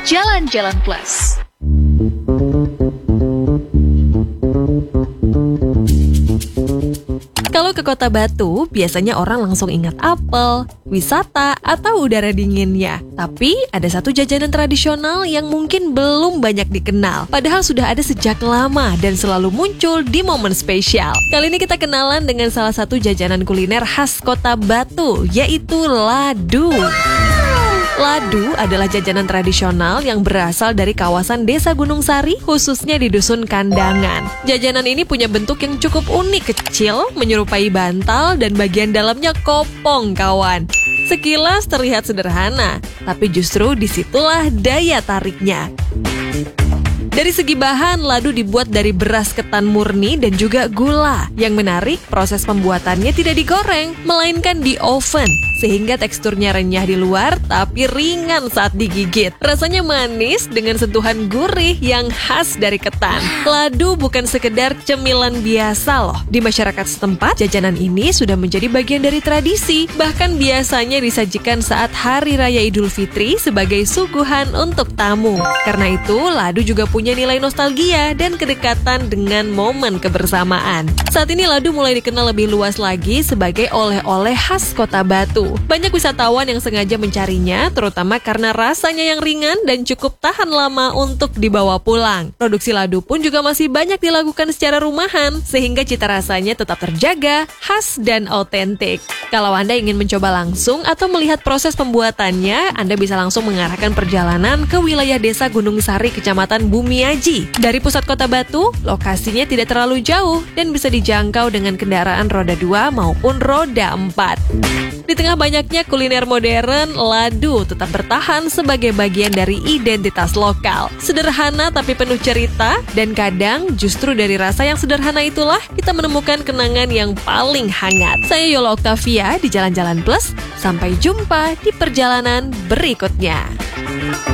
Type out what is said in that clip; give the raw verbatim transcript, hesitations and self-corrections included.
Jalan-Jalan Plus. Kalau ke Kota Batu, biasanya orang langsung ingat apel, wisata, atau udara dinginnya. Tapi ada satu jajanan tradisional yang mungkin belum banyak dikenal. Padahal sudah ada sejak lama dan selalu muncul di momen spesial. Kali ini kita kenalan dengan salah satu jajanan kuliner khas Kota Batu, yaitu ladu. Ladu adalah jajanan tradisional yang berasal dari kawasan Desa Gunung Sari, khususnya di Dusun Kandangan. Jajanan ini punya bentuk yang cukup unik, kecil, menyerupai bantal, dan bagian dalamnya kopong, kawan. Sekilas terlihat sederhana, tapi justru disitulah daya tariknya. Dari segi bahan, ladu dibuat dari beras ketan murni dan juga gula. Yang menarik, proses pembuatannya tidak digoreng, melainkan di oven. Sehingga teksturnya renyah di luar, tapi ringan saat digigit. Rasanya manis dengan sentuhan gurih yang khas dari ketan. Ladu bukan sekedar cemilan biasa loh. Di masyarakat setempat, jajanan ini sudah menjadi bagian dari tradisi. Bahkan biasanya disajikan saat Hari Raya Idul Fitri sebagai suguhan untuk tamu. Karena itu, ladu juga punya nilai nostalgia dan kedekatan dengan momen kebersamaan. Saat ini ladu mulai dikenal lebih luas lagi sebagai oleh-oleh khas Kota Batu. Banyak wisatawan yang sengaja mencarinya, terutama karena rasanya yang ringan dan cukup tahan lama untuk dibawa pulang. Produksi ladu pun juga masih banyak dilakukan secara rumahan, sehingga cita rasanya tetap terjaga, khas dan autentik. Kalau Anda ingin mencoba langsung atau melihat proses pembuatannya, Anda bisa langsung mengarahkan perjalanan ke wilayah Desa Gunung Sari, Kecamatan Bumiaji. Dari pusat Kota Batu, lokasinya tidak terlalu jauh dan bisa dijangkau dengan kendaraan roda dua maupun roda empat. Di tengah banyaknya kuliner modern, ladu tetap bertahan sebagai bagian dari identitas lokal. Sederhana tapi penuh cerita, dan kadang justru dari rasa yang sederhana itulah kita menemukan kenangan yang paling hangat. Saya Yola Octavia di Jalan-Jalan Plus. Sampai jumpa di perjalanan berikutnya.